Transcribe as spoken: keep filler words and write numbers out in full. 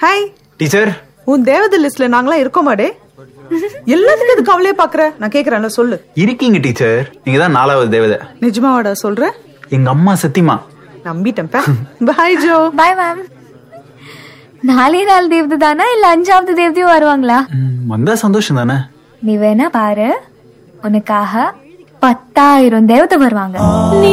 Hi teacher. உன் தேவதை லிஸ்ட்ல நாங்களா இருக்கோமாடே? எல்லாத்துக்கும் எதுக்கு கவலையே பாக்குற? நான் கேக்குறேன்ல சொல்லு. இருக்கீங்க டீச்சர், நீங்க தான் நாலாவது தேவதை. நிஜமாவாடா சொல்ற? எங்க அம்மா சத்தியமா. நம்பிட்டேன். பாய் ஜோ. Bye ma'am. நாலே நாலு தேவதை தானா இல்ல அஞ்சாவது தேவதையும் வருவாங்களா? வந்தா சந்தோஷம் தானே. நீ வேணா பாரு, உனக்காக பத்தாயிரம் தேவதை வருவாங்க.